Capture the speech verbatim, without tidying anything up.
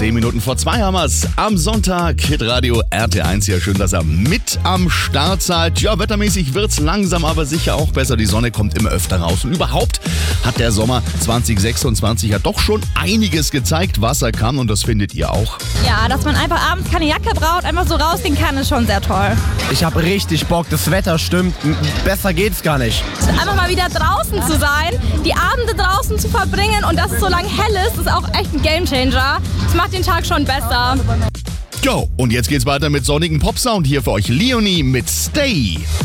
Zehn Minuten vor zwei haben wir's. Am Sonntag, Hitradio R T eins. Ja, schön, dass ihr mit am Start seid. Ja, wettermäßig wird's langsam, aber sicher auch besser. Die Sonne kommt immer öfter raus. Und überhaupt hat der Sommer zwanzig sechsundzwanzig ja doch schon einiges gezeigt, was er kann. Und das findet ihr auch. Ja, dass man einfach abends keine Jacke braucht, einfach so rausgehen kann, ist schon sehr toll. Ich habe richtig Bock, das Wetter stimmt. Besser geht's gar nicht. Einfach mal wieder draußen zu sein, die Abende draußen zu verbringen und dass es so lange hell ist, ist auch echt ein Gamechanger. Das macht den Tag schon besser. Jo, und jetzt geht's weiter mit sonnigen Popsound hier für euch. Leonie mit Stay.